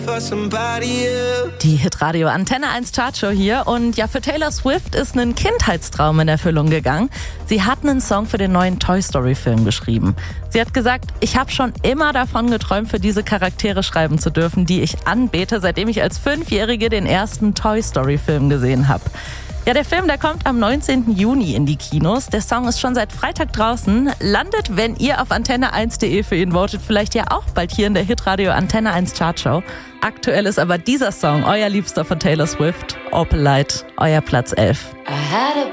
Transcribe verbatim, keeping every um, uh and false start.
for somebody else. Die Hitradio Antenne eins Chartshow hier und ja, für Taylor Swift ist ein Kindheitstraum in Erfüllung gegangen. Sie hat einen Song für den neuen Toy Story Film geschrieben. Sie hat gesagt, ich habe schon immer davon geträumt, für diese Charaktere schreiben zu dürfen, die ich anbete, seitdem ich als Fünfjährige den ersten Toy Story Film gesehen habe. Ja, der Film, der kommt am neunzehnten Juni in die Kinos. Der Song ist schon seit Freitag draußen. Landet, wenn ihr auf antenne eins punkt de für ihn votet, vielleicht ja auch bald hier in der Hitradio Antenne eins Chartshow. Aktuell ist aber dieser Song, euer Liebster von Taylor Swift, Opalite, euer Platz elf.